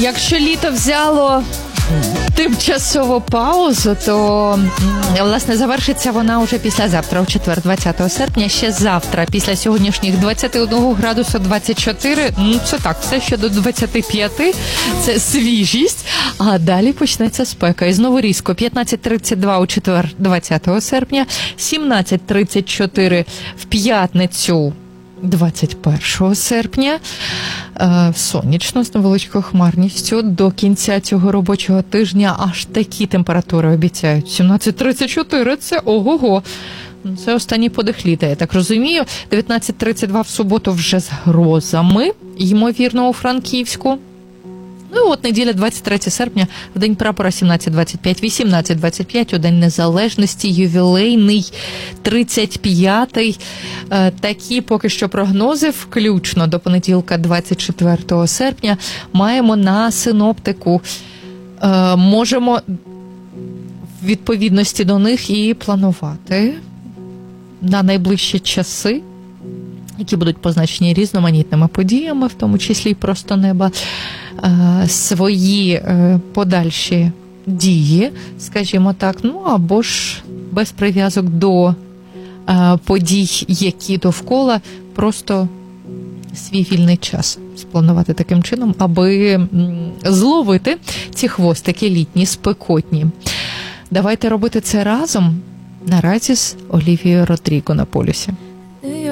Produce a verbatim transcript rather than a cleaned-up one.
Якщо літо взяло тимчасову паузу, то, власне, завершиться вона вже післязавтра, у четвер, двадцятого серпня. Ще завтра, після сьогоднішніх двадцять один градуса двадцять чотири, ну, це так, все ще до двадцять п'ять, це свіжість, а далі почнеться спека. І знову різко, п'ятнадцять тридцять два у четвер, двадцятого серпня, сімнадцять тридцять чотири в п'ятницю, двадцять першого серпня, е, сонячно, з невеличкою хмарністю. До кінця цього робочого тижня аж такі температури обіцяють. сімнадцять тридцять чотири – це ого-го. Це останній подих літа, я так розумію. дев'ятнадцять тридцять два в суботу вже з грозами, ймовірно, у Франківську. Ну і от неділя, двадцять третього серпня, в День прапора, сімнадцять двадцять п'ять, вісімнадцять двадцять п'ять, у День Незалежності, ювілейний, тридцять п'ятий. Е, такі поки що прогнози, включно до понеділка, двадцять четвертого серпня, маємо на синоптику. Е, можемо в відповідності до них і планувати на найближчі часи, які будуть позначені різноманітними подіями, в тому числі і просто неба, свої подальші дії, скажімо так, ну або ж без прив'язок до подій, які довкола, просто свій вільний час спланувати таким чином, аби зловити ці хвостики літні, спекотні. Давайте робити це разом. Наразі з Олівією Родріго на полюсі.